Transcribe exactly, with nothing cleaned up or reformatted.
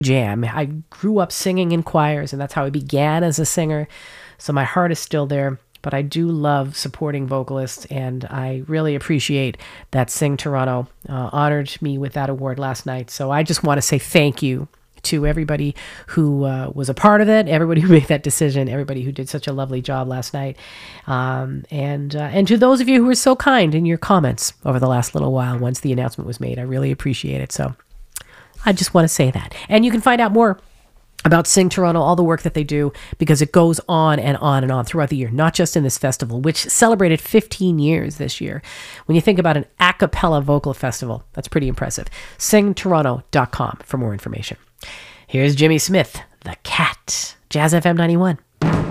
jam. I grew up singing in choirs, and that's how I began as a singer. So my heart is still there. But I do love supporting vocalists, and I really appreciate that Sing Toronto uh, honored me with that award last night. So I just want to say thank you to everybody who uh, was a part of it, everybody who made that decision, everybody who did such a lovely job last night, um, and uh, and to those of you who were so kind in your comments over the last little while once the announcement was made. I really appreciate it. So I just want to say that. And you can find out more about Sing Toronto, all the work that they do, because it goes on and on and on throughout the year, not just in this festival, which celebrated fifteen years this year. When you think about an a cappella vocal festival, that's pretty impressive. sing toronto dot com for more information. Here's Jimmy Smith, The Cat, Jazz F M ninety-one.